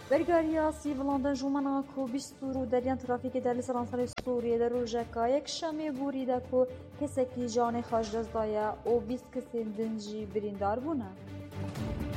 برگاریا سیڤڵاندن ژوومەنا کو بیستور و دەریان ترافیکی در لسرانسەری سووریە دەڕۆژەکە یەکشەمێ بووریدا کو کەسێکی ژانەی خەش دەستدایە و 20 کەسێن دنجی بریندار بوونە.